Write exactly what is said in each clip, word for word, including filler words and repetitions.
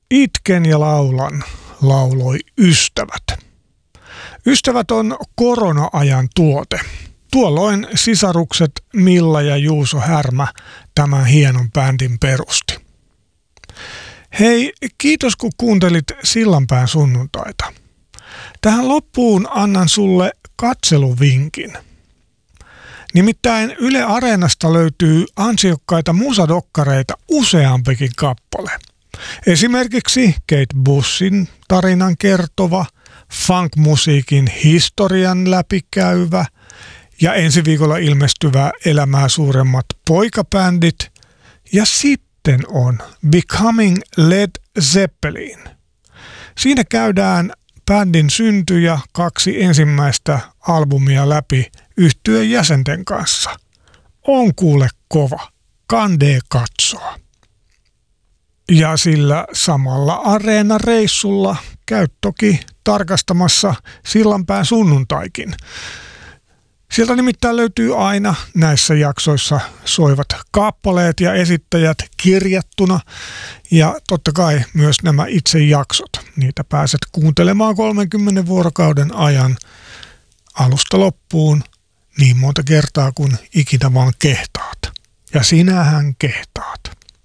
Itken ja laulan, lauloi Ystävät. Ystävät on korona-ajan tuote. Tuolloin sisarukset Milla ja Juuso Härmä tämän hienon bändin perusti. Hei, kiitos kun kuuntelit Sillanpään sunnuntaita. Tähän loppuun annan sulle katseluvinkin. Nimittäin Yle Areenasta löytyy ansiokkaita musadokkareita useampikin kappale. Esimerkiksi Kate Bushin tarinan kertova, funk-musiikin historian läpikäyvä ja ensi viikolla ilmestyvä Elämää suuremmat poikabändit. Ja sitten on Becoming Led Zeppelin. Siinä käydään bändin synty ja kaksi ensimmäistä albumia läpi yhtyeen jäsenten kanssa. On kuule kova. Kandee katsoa. Ja sillä samalla Areena-reissulla käyt toki tarkastamassa Sillanpään sunnuntaikin. Sieltä nimittäin löytyy aina näissä jaksoissa soivat kappaleet ja esittäjät kirjattuna ja totta kai myös nämä itse jaksot. Niitä pääset kuuntelemaan kolmenkymmenen vuorokauden ajan alusta loppuun niin monta kertaa kuin ikinä vaan kehtaat. Ja sinähän kehtaat.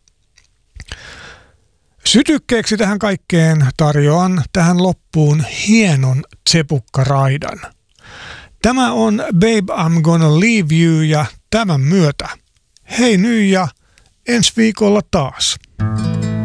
Sytykkeeksi tähän kaikkeen tarjoan tähän loppuun hienon tsepukkaraidan. Tämä on Babe I'm Gonna Leave You ja tämän myötä hei nyt ja ensi viikolla taas.